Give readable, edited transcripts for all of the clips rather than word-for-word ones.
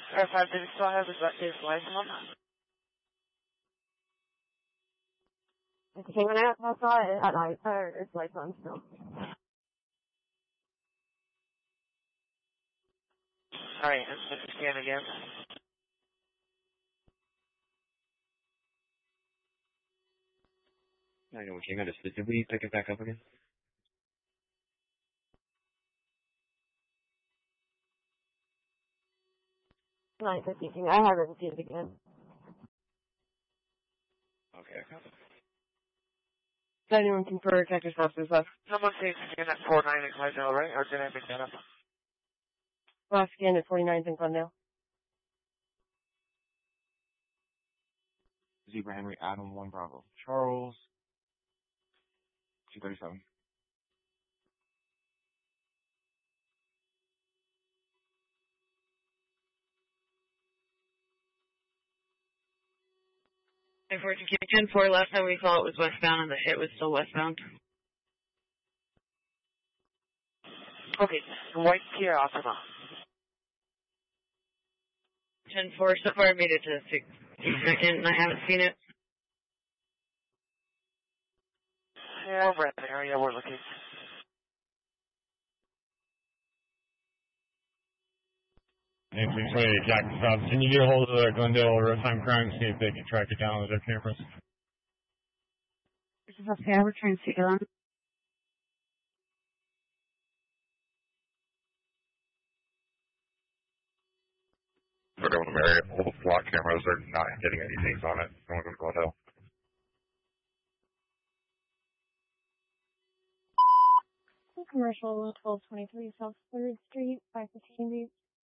Verify, do we still have his license on? If you came out outside at night, it's lights on still. Alright, let's scan again. I know we came out of sleep. Did we pick it back up again? Night 15. I haven't seen it again. Okay. Does anyone confer Texas officers left? Someone says scan at 49 in Glendale, right? Or did I pick that up? Last scan at 49th in Glendale. Zebra Henry Adam 1 Bravo. Charles 237. Unfortunately, 10-4, last time we saw it was westbound and the hit was still westbound. Okay, white Kia Optima. 10-4, so far I made it to the 62nd and I haven't seen it. Yeah, we're at the area we're looking. Anything say Jackson South. Can you get a hold of the Glendale real-time crime, see if they can track it down with their cameras? This is okay, we're trying to figure out. Look over the area, all the SWAT cameras are not getting any things on it. Going to Glendale. Commercial 1223 South 3rd Street, 515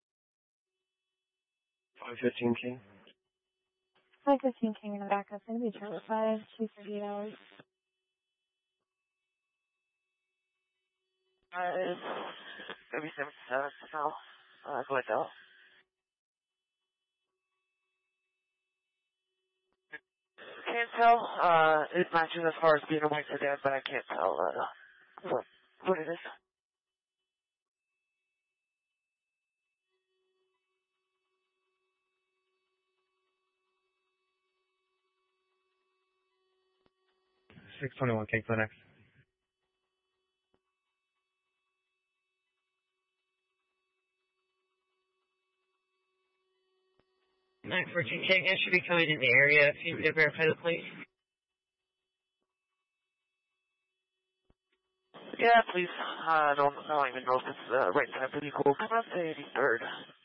515 King. 515 King in the back. That's going to be Charlotte 5, 238 hours. It's going to be 77 South, Glendale. Can't tell, it matches as far as being a white sedan, but I can't tell, what it is. $621 King Clinics. Nine 14 King, I should be coming in the area if you could verify the plate. Yeah, please. I don't even know if it's the right time for the cool. Come on, say 83rd.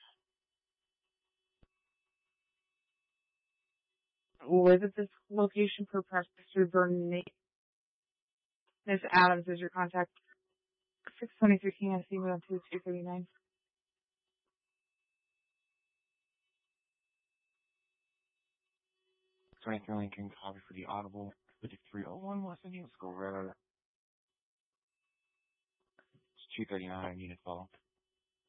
Was it this location for Professor Burnett? Miss Adams is your contact. 623 King, I see you on 239. Lincoln, copy for the Audible. 5301 West Indian School Road. It's 239, unit follow.